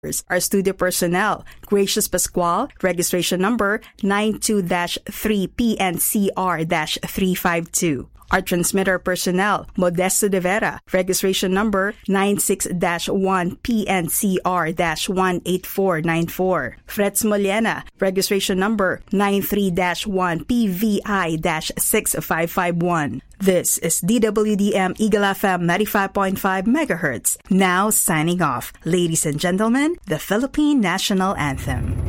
Our studio personnel, Gracious Pascual, registration number 92-3PNCR-352. Our transmitter personnel, Modesto de Vera, registration number 96-1PNCR-18494. Frets Molena, registration number 93-1PVI-6551. This is DWDM Eagle FM 95.5 MHz. Now signing off. Ladies and gentlemen, the Philippine National Anthem.